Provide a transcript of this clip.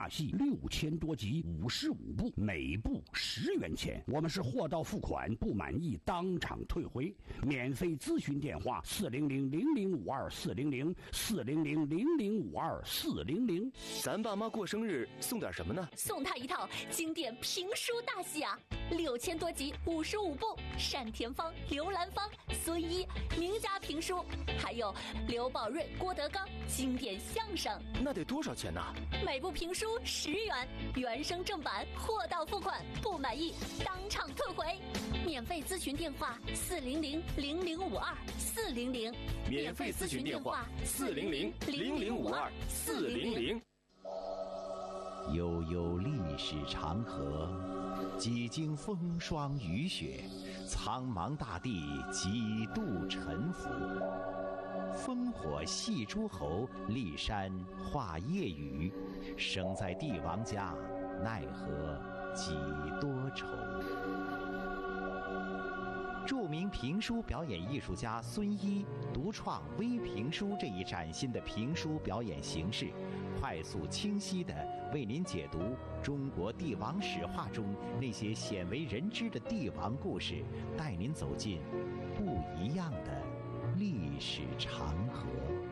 戏6000多集，55部，每部10元钱。我们是货到付款，不满意当场退回。免费咨询电话400-0052-400，400-0052-400。 咱爸妈过生日送点什么呢？ 送他一套经典评书大戏啊，6000多集，55部，单田芳、刘兰芳、孙一名家评书，还有刘宝瑞、郭德纲经典相声。 那得多少钱呢？ 每部评书10元，原声正版，货到付款，不满意当场退回。免费咨询电话400-0052-400， 免费咨询电话400-0052-400。 悠悠历史长河，几经风霜雨雪，苍茫大地几度沉浮。烽火戏诸侯，骊山画夜雨。生在帝王家，奈何几多愁。著名评书表演艺术家孙一独创微评书这一崭新的评书表演形式，快速清晰地为您解读中国帝王史话中那些鲜为人知的帝王故事，带您走进不一样的历史长河。